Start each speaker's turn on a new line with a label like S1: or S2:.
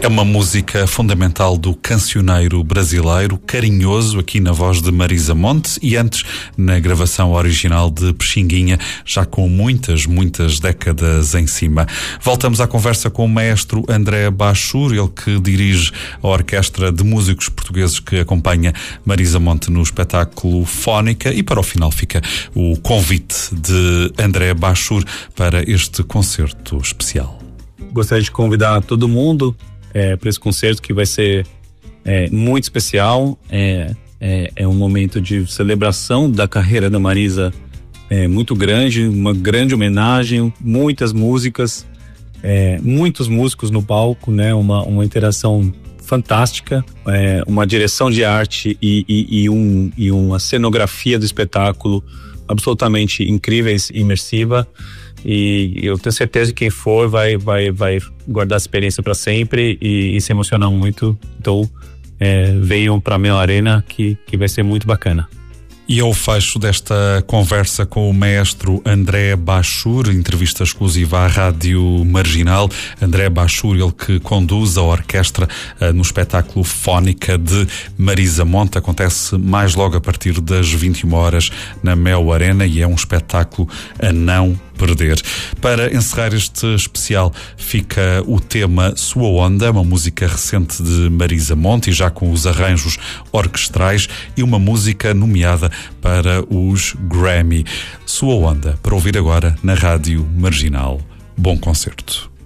S1: É uma música fundamental do cancioneiro brasileiro, carinhoso, aqui na voz de Marisa Monte, e antes na gravação original de Pixinguinha, já com muitas décadas em cima. Voltamos à conversa com o maestro André Bachur, ele que dirige a orquestra de músicos portugueses que acompanha Marisa Monte no espetáculo Fónica, e para o final fica o convite de André Bachur para este concerto especial.
S2: Gostaria de convidar todo mundo para esse concerto que vai ser muito especial. É um momento de celebração da carreira da Marisa muito grande, uma grande homenagem, muitas músicas, muitos músicos no palco, né? Uma interação fantástica, uma direção de arte e uma cenografia do espetáculo absolutamente incríveis, imersiva. E eu tenho certeza que quem for vai guardar a experiência para sempre e se emocionar muito. Então venham para a Mel Arena que vai ser muito bacana.
S1: E ao fecho desta conversa com o maestro André Bachur, entrevista exclusiva à Rádio Marginal. André Bachur, ele que conduz a orquestra no espetáculo Fónica de Marisa Monte. Acontece mais logo a partir das 21 horas na Mel Arena e é um espetáculo a não perder. Para encerrar este especial fica o tema Sua Onda, uma música recente de Marisa Monte e já com os arranjos orquestrais, e uma música nomeada para os Grammy. Sua Onda, para ouvir agora na Rádio Marginal. Bom concerto.